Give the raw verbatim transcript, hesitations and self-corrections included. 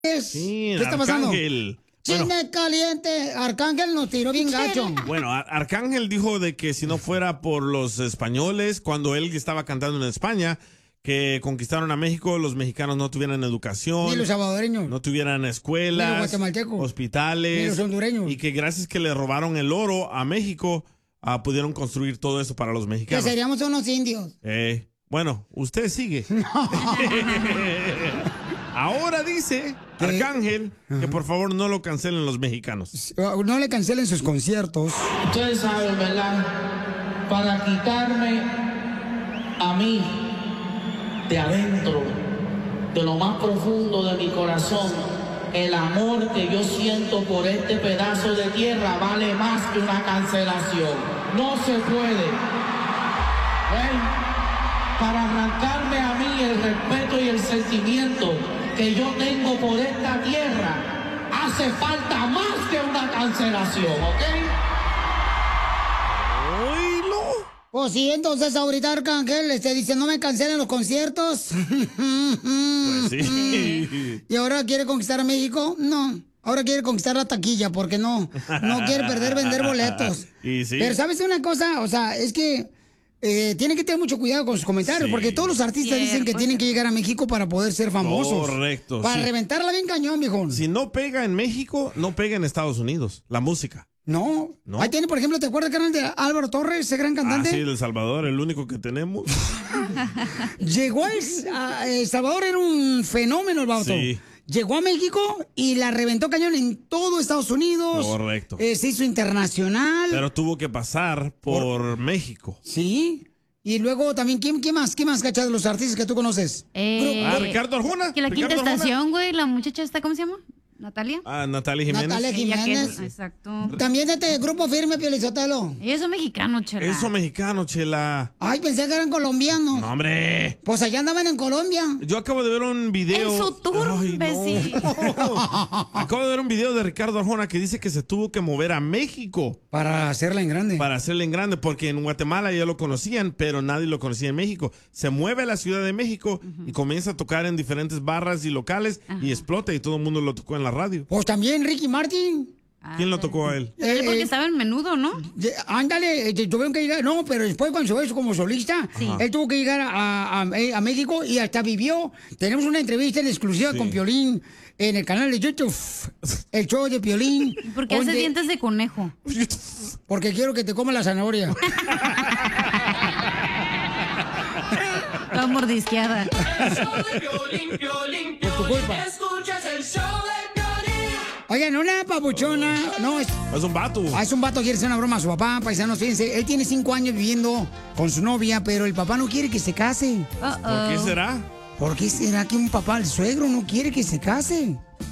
Sí, ¿Qué está pasando? Arcángel. Chisme Bueno, caliente. Arcángel nos tiró bien gacho. bueno, Ar- Arcángel dijo de que si no fuera por los españoles, cuando él estaba cantando en España, que conquistaron a México, los mexicanos no tuvieran educación. Ni los salvadoreños. No tuvieran Ni los escuelas, guatemaltecos. hospitales. Ni los hondureños. Y que gracias que le robaron el oro a México, ah, pudieron construir todo eso para los Que mexicanos. seríamos unos indios. Eh, bueno, usted sigue. Ahora dice Arcángel que por favor no lo cancelen los mexicanos. No le cancelen sus conciertos. Ustedes saben, ¿verdad? Para quitarme a mí de adentro, de lo más profundo de mi corazón, el amor que yo siento por este pedazo de tierra vale más que una cancelación. No se puede. ¿Ven? Para arrancarme a mí el respeto y el sentimiento que yo tengo por esta tierra, hace falta más que una cancelación, ¿ok? ¡Oílo! Pues sí, entonces ahorita Arcángel este, dice, no me cancelen los conciertos. Pues sí. ¿Y ahora quiere conquistar a México? No. Ahora quiere conquistar la taquilla, porque no, no quiere perder vender boletos. Y sí. Pero ¿sabes una cosa? O sea, es que eh, tiene que tener mucho cuidado con sus comentarios, Sí. porque todos los artistas Cierto, dicen que tienen que llegar a México para poder ser famosos. Correcto, Para sí. reventarla bien cañón, viejo. Si no pega en México, no pega en Estados Unidos, la música. No. No. Ahí tiene, por ejemplo, ¿te acuerdas, carnal, de Álvaro Torres, ese gran Ah, cantante? sí, de El Salvador, el único que tenemos. Llegó a El, a El Salvador, era un fenómeno el vato. Sí. Llegó a México y la reventó cañón en todo Estados Unidos. Correcto. Eh, se hizo internacional. Pero tuvo que pasar por México. Sí. Y luego también, ¿quién, quién más? ¿Quién más, cacha, de los artistas que tú conoces? Eh, Ah, Ricardo Arjona. Que la quinta Ricardo Arjona. estación, güey, la muchacha esta, ¿cómo se llama? ¿Natalia? Ah, Natalia Jiménez. Natalia Ella que Jiménez. es, exacto. También de este grupo firme, Piolizotelo. Ellos son mexicanos, chela. Eso mexicano, chela. Ay, pensé que eran colombianos. No, hombre. Pues allá andaban en Colombia. Yo acabo de ver un video. En su tour, Ay, no. imbécil. Acabo de ver un video de Ricardo Arjona que dice que se tuvo que mover a México Para hacerla en grande. para hacerle en grande, porque en Guatemala ya lo conocían, pero nadie lo conocía en México. Se mueve a la Ciudad de México y comienza a tocar en diferentes barras y locales y explota y todo el mundo lo tocó en la radio. Pues también Ricky Martin. ¿Quién lo tocó a él? Sí, porque Eh, estaba en menudo, ¿no? de- Ándale, eh, tuvieron que llegar, no, pero después cuando se hizo como solista, Sí. él tuvo que llegar a, a- a México y hasta vivió. Tenemos una entrevista en exclusiva Sí. con Piolín en el canal de YouTube, el show de Piolín. Porque hace donde- dientes de conejo. Porque quiero que te coma la zanahoria. Toda mordisqueada. Por tu culpa. Oigan, una papuchona, no, es, Es un vato. ah, es un vato que quiere hacer una broma a su papá, paisanos, fíjense, él tiene cinco años viviendo con su novia, pero el papá no quiere que se case. Uh-oh. ¿Por qué será? ¿Por qué será que un papá, el suegro, no quiere que se case?